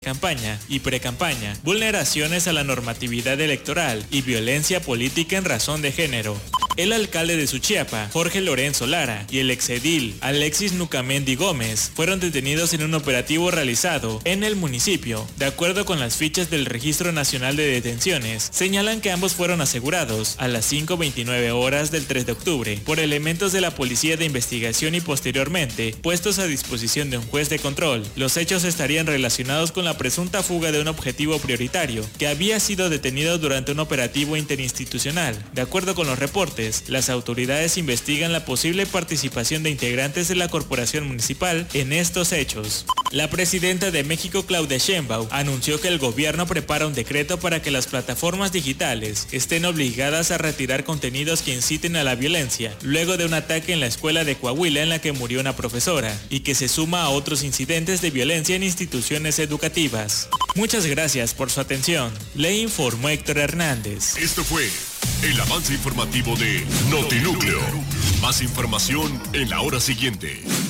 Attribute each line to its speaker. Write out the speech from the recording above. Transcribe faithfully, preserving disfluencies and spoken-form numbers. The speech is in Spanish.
Speaker 1: campaña y precampaña, vulneraciones a la normatividad electoral y violencia política en razón de género. El alcalde de Suchiapa, Jorge Lorenzo Lara, y el exedil Alexis Nucamendi Gómez fueron detenidos en un operativo realizado en el municipio. De acuerdo con las fichas del Registro Nacional de Detenciones, señalan que ambos fueron asegurados a las cinco veintinueve horas del tres de octubre por elementos de la Policía de Investigación y posteriormente puestos a disposición de un juez de control. Los hechos estarían relacionados con la presunta fuga de un objetivo prioritario que había sido detenido durante un operativo interinstitucional. De acuerdo con los reportes, las autoridades investigan la posible participación de integrantes de la corporación municipal en estos hechos. La presidenta de México, Claudia Sheinbaum, anunció que el gobierno prepara un decreto para que las plataformas digitales estén obligadas a retirar contenidos que inciten a la violencia, luego de un ataque en la escuela de Coahuila en la que murió una profesora, y que se suma a otros incidentes de violencia en instituciones educativas. Muchas gracias por su atención. Le informó Héctor Hernández.
Speaker 2: Esto fue el avance informativo de Notinúcleo. Más información en la hora siguiente.